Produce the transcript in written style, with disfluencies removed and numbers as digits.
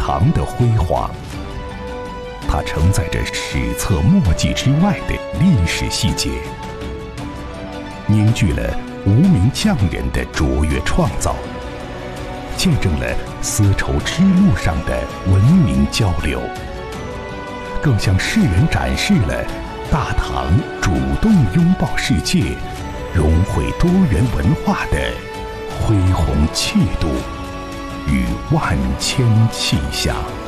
唐的辉煌。它承载着史册墨迹之外的历史细节，凝聚了无名匠人的卓越创造，见证了丝绸之路上的文明交流，更向世人展示了大唐主动拥抱世界、融汇多元文化的恢宏气度与万千气象。